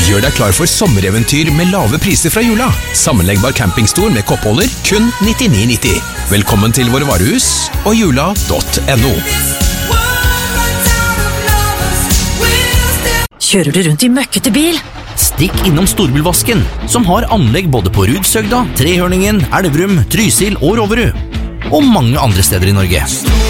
Gjør deg klar for sommereventyr med lave priser fra Jula. Sammenleggbar campingstol med koppholder, kun 99,90. Velkommen til våre varehus og jula.no. Kjører du rundt i møkkete bil? Stikk innom Storbilvasken, som har anlegg både på Rudsøgda, Trehørningen, Elverum, Trysil og Roverud. Og mange andre steder i Norge.